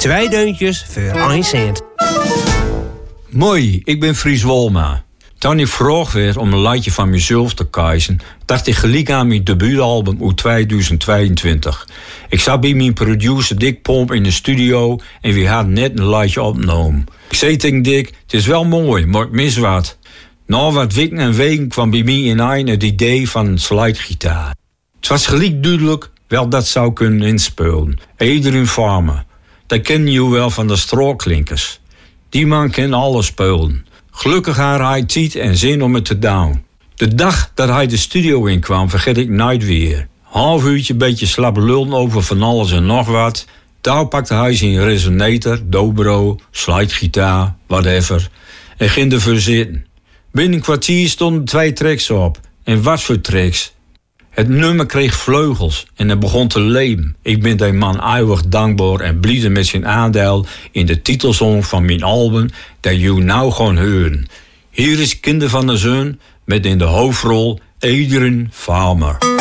2 deuntjes voor 1 cent. Mooi, ik ben Fries Wolma. Toen ik vroeg werd om een liedje van mezelf te kiezen, dacht ik gelijk aan mijn debuutalbum uit 2022. Ik zat bij mijn producer Dick Pomp in de studio en we hadden net een liedje opgenomen. Ik zei tegen Dick, het is wel mooi, maar ik mis wat. Na wat weken en weken kwam bij mij in het idee van een slidegitaar. Het was gelijk duidelijk wel dat zou kunnen inspelen. Adrian Farmer, dat ken je wel van de Strooklinkers. Die man kan alles spelen. Gelukkig had hij tijd en zin om het te doen. De dag dat hij de studio inkwam, vergeet ik nooit weer. Half uurtje, beetje slappe lullen over van alles en nog wat. Daar pakte hij zijn resonator, dobro, slidegitaar, whatever. En ging ervoor zitten. Binnen een kwartier stonden 2 tracks op. En wat voor tracks? Het nummer kreeg vleugels en het begon te leven. Ik ben die man eeuwig dankbaar en blij met zijn aandeel in de titelsong van mijn album dat jullie nou gaan horen. Hier is Kinder van de Zon met in de hoofdrol Adrian Farmer.